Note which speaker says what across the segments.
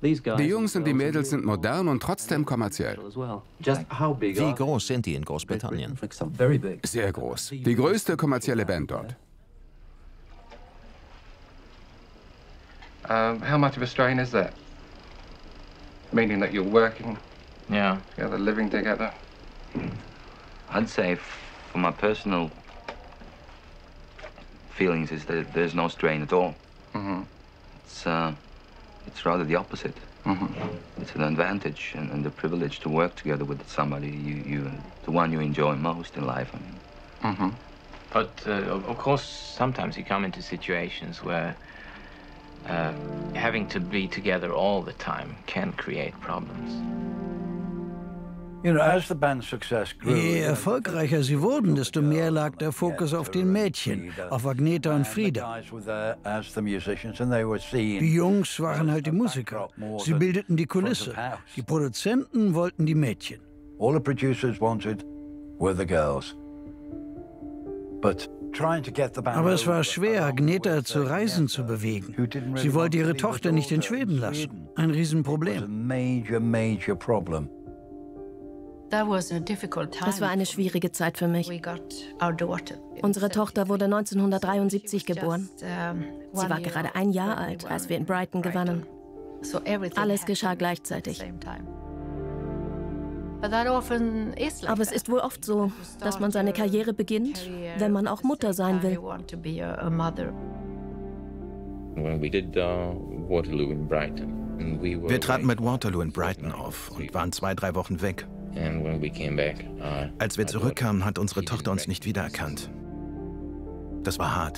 Speaker 1: Die Jungs und die Mädels sind modern und trotzdem kommerziell.
Speaker 2: Wie groß sind die in Großbritannien?
Speaker 1: Sehr groß. Die größte kommerzielle Band dort.
Speaker 3: How much of a strain is that? Meaning that you're working together, living together?
Speaker 4: I'd say for my personal feelings is that there's no strain at all. It's rather the opposite. It's an advantage and a privilege to work together with somebody the one you enjoy most in life. I mean.
Speaker 5: But of course, sometimes you come into situations where having to be together all the time can create problems.
Speaker 6: Je erfolgreicher sie wurden, desto mehr lag der Fokus auf den Mädchen, auf Agnetha und Frida. Die Jungs waren halt die Musiker. Sie bildeten die Kulisse. Die Produzenten wollten die Mädchen. Aber es war schwer, Agnetha zu Reisen zu bewegen. Sie wollte ihre Tochter nicht in Schweden lassen. Ein Riesenproblem.
Speaker 7: Es war eine schwierige Zeit für mich. Unsere Tochter wurde 1973 geboren. Sie war gerade 1 Jahr alt, als wir in Brighton gewannen. Alles geschah gleichzeitig. Aber es ist wohl oft so, dass man seine Karriere beginnt, wenn man auch Mutter sein will.
Speaker 2: Wir traten mit Waterloo in Brighton auf und waren 2-3 Wochen weg. Als wir zurückkamen, hat unsere Tochter uns nicht wiedererkannt. Das war hart.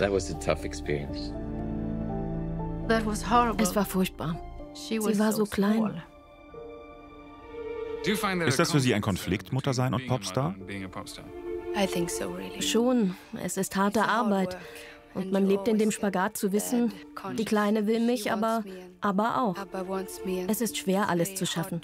Speaker 7: Es war furchtbar. Sie war so klein.
Speaker 8: Ist das für Sie ein Konflikt, Mutter sein und Popstar?
Speaker 7: Schon. Es ist harte Arbeit. Und man lebt in dem Spagat zu wissen, die Kleine will mich, aber auch. Es ist schwer, alles zu schaffen.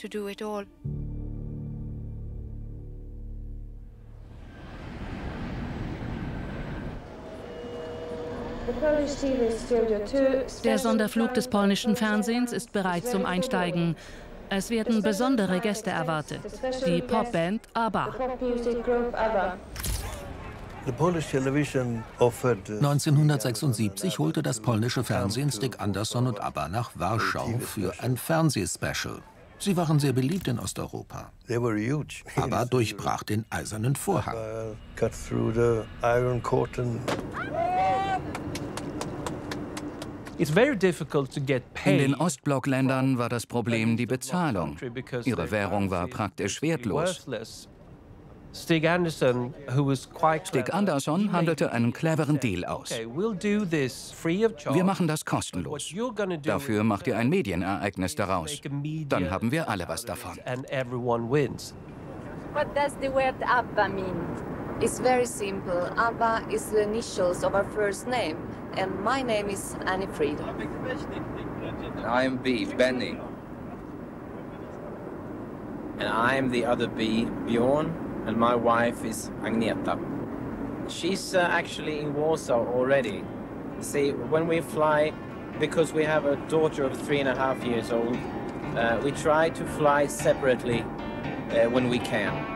Speaker 9: Der Sonderflug des polnischen Fernsehens ist bereit zum Einsteigen. Es werden besondere Gäste erwartet. Die Popband ABBA.
Speaker 10: 1976 holte das polnische Fernsehen Stig Anderson und ABBA nach Warschau für ein Fernsehspecial. Sie waren sehr beliebt in Osteuropa. ABBA durchbrach den eisernen Vorhang.
Speaker 11: In den Ostblockländern war das Problem die Bezahlung. Ihre Währung war praktisch wertlos. Stig Anderson handelte einen cleveren Deal aus. Wir machen das kostenlos. Dafür macht ihr ein Medienereignis daraus. Dann haben wir alle was davon.
Speaker 12: What does the word ABBA mean? It's very simple. ABBA is the initials of our first name. And my name is Annie Fried.
Speaker 13: And I am B, Benny.
Speaker 14: And I am the other B, Bjorn. And my wife is Agnetha. She's actually in Warsaw already. See, when we fly, because we have a daughter of 3.5 years old, we try to fly separately when we can.